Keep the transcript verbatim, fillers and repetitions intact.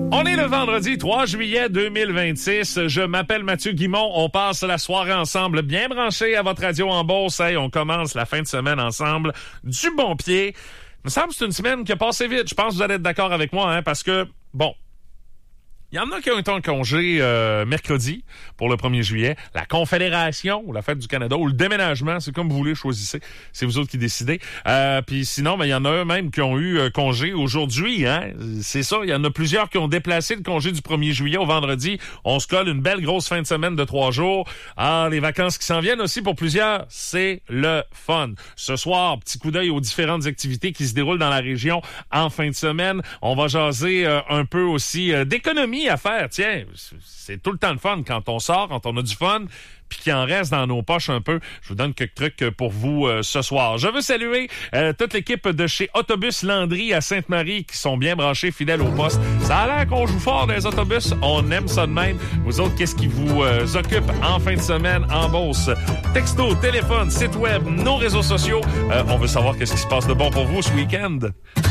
On est le vendredi trois juillet deux mille vingt-six. Je m'appelle Mathieu Guimont. On passe la soirée ensemble, bien branché à votre radio en Beauce. Hey, on commence la fin de semaine ensemble du bon pied. Il me semble que c'est une semaine qui a passé vite. Je pense que vous allez être d'accord avec moi, hein, parce que, bon, il y en a qui ont été en congé euh, mercredi pour le premier juillet. La Confédération, ou la Fête du Canada, ou le déménagement, c'est comme vous voulez, choisissez. C'est vous autres qui décidez. Euh, Puis sinon, ben, il y en a eux même qui ont eu euh, congé aujourd'hui. Hein? C'est ça, il y en a plusieurs qui ont déplacé le congé du premier juillet au vendredi. On se colle une belle grosse fin de semaine de trois jours. Ah, les vacances qui s'en viennent aussi pour plusieurs, c'est le fun. Ce soir, petit coup d'œil aux différentes activités qui se déroulent dans la région en fin de semaine. On va jaser euh, un peu aussi euh, d'économie à faire. Tiens, c'est tout le temps le fun quand on sort, quand on a du fun, puis qu'il en reste dans nos poches un peu. Je vous donne quelques trucs pour vous euh, ce soir. Je veux saluer euh, toute l'équipe de chez Autobus Landry à Sainte-Marie qui sont bien branchés, fidèles au poste. Ça a l'air qu'on joue fort dans les autobus. On aime ça de même. Vous autres, qu'est-ce qui vous euh, occupe en fin de semaine en Beauce? Texto, téléphone, site web, nos réseaux sociaux. Euh, on veut savoir qu'est-ce qui se passe de bon pour vous ce week-end.